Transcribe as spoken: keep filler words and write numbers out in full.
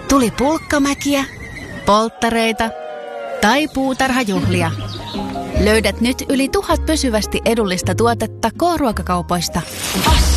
Tuli pulkkamäkiä, polttareita tai puutarhajuhlia. Löydät nyt yli tuhat pysyvästi edullista tuotetta K-ruokakaupoista.